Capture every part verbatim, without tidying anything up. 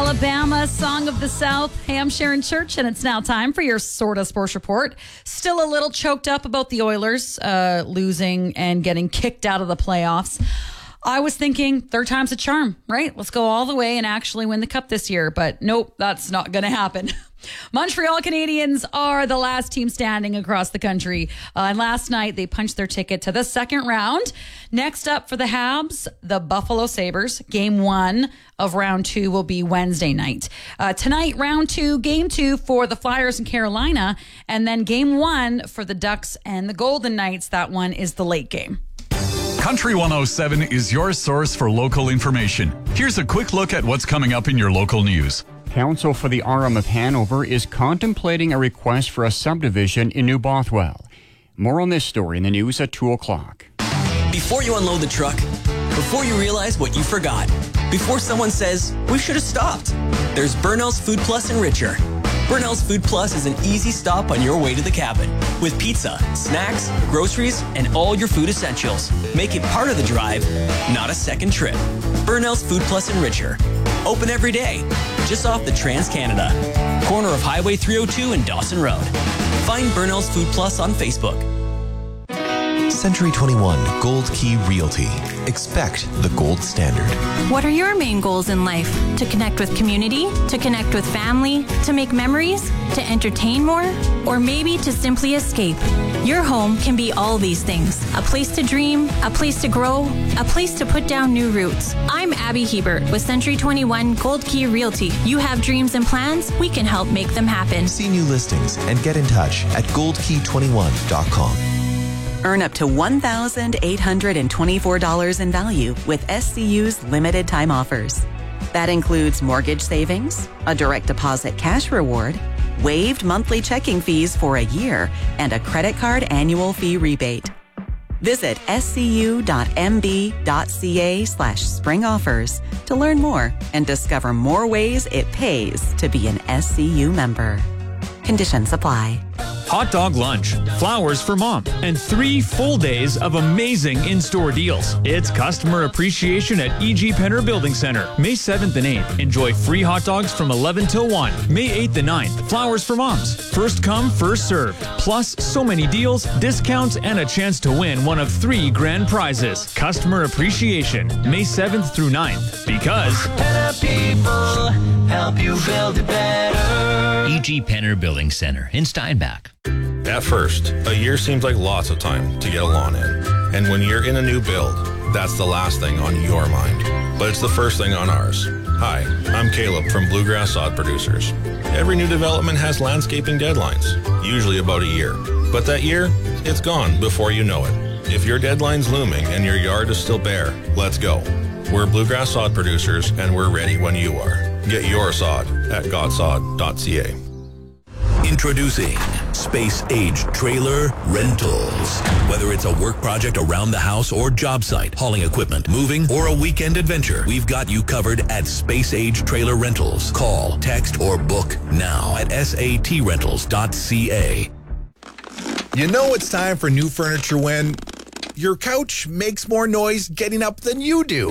Alabama, Song of the South. Hey, I'm Sharon Church, and it's now time for your Sorta Sports Report. Still a little choked up about the Oilers uh, losing and getting kicked out of the playoffs. I was thinking third time's a charm, right? Let's go all the way and actually win the cup this year. But nope, that's not going to happen. Montreal Canadiens are the last team standing across the country. Uh, and last night, they punched their ticket to the second round. Next up for the Habs, the Buffalo Sabres. Game one of round two will be Wednesday night. Uh, tonight, round two, game two for the Flyers in Carolina. And then game one for the Ducks and the Golden Knights. That one is the late game. Country one oh seven is your source for local information. Here's a quick look at what's coming up in your local news. Council for the R M of Hanover is contemplating a request for a subdivision in New Bothwell. More on this story in the news at two o'clock. Before you unload the truck, before you realize what you forgot, before someone says, we should have stopped, there's Burnell's Food Plus and Richer. Burnell's Food Plus is an easy stop on your way to the cabin with pizza, snacks, groceries, and all your food essentials. Make it part of the drive, not a second trip. Burnell's Food Plus and Richer. Open every day, just off the Trans-Canada, corner of Highway three oh two and Dawson Road. Find Burnell's Food Plus on Facebook. Century twenty-one Gold Key Realty. Expect the gold standard. What are your main goals in life? To connect with community? To connect with family? To make memories? To entertain more? Or maybe to simply escape? Your home can be all these things. A place to dream, a place to grow, a place to put down new roots. I'm Abby Hebert with Century twenty-one Gold Key Realty. You have dreams and plans? We can help make them happen. See new listings and get in touch at gold key twenty-one dot com. Earn up to one thousand eight hundred twenty-four dollars in value with S C U's limited time offers. That includes mortgage savings, a direct deposit cash reward, waived monthly checking fees for a year, and a credit card annual fee rebate. Visit scu.mb.ca slash spring offers to learn more and discover more ways it pays to be an S C U member. Conditions apply. Hot dog lunch, flowers for mom, and three full days of amazing in-store deals. It's customer appreciation at E G Penner Building Center. May seventh and eighth. Enjoy free hot dogs from eleven till one. May eighth and ninth. Flowers for moms. First come, first served. Plus, so many deals, discounts, and a chance to win one of three grand prizes. Customer appreciation, May seventh through ninth. Because better people help you build it better. E G Penner Building Center in Steinbach. At first, a year seems like lots of time to get a lawn in. And when you're in a new build, that's the last thing on your mind. But it's the first thing on ours. Hi, I'm Caleb from Bluegrass Sod Producers. Every new development has landscaping deadlines, usually about a year. But that year, it's gone before you know it. If your deadline's looming and your yard is still bare, let's go. We're Bluegrass Sod Producers, and we're ready when you are. Get your sod at godsod dot c a. Introducing Space Age Trailer Rentals. Whether it's a work project around the house or job site, hauling equipment, moving, or a weekend adventure, we've got you covered at Space Age Trailer Rentals. Call, text, or book now at s a t rentals dot c a. You know it's time for new furniture when your couch makes more noise getting up than you do.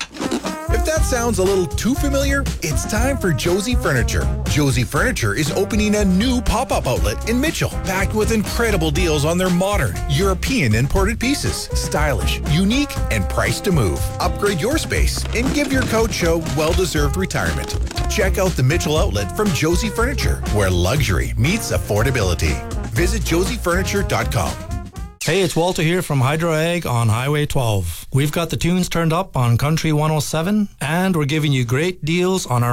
If that sounds a little too familiar, it's time for Josie Furniture. Josie Furniture is opening a new pop-up outlet in Mitchell, packed with incredible deals on their modern, European imported pieces. Stylish, unique, and priced to move. Upgrade your space and give your couch a well-deserved retirement. Check out the Mitchell outlet from Josie Furniture, where luxury meets affordability. Visit josie furniture dot com. Hey, it's Walter here from Hydro Ag on Highway twelve. We've got the tunes turned up on Country one oh seven, and we're giving you great deals on our